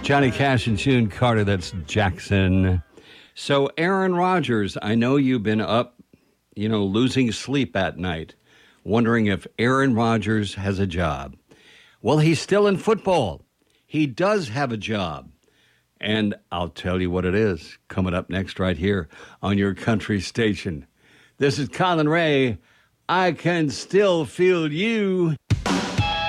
Johnny Cash and June Carter, that's Jackson. So, Aaron Rodgers, I know you've been up, losing sleep at night, wondering if Aaron Rodgers has a job. Well, he's still in football. He does have a job. And I'll tell you what it is coming up next right here on your country station. This is Colin Ray. I Can Still Feel You.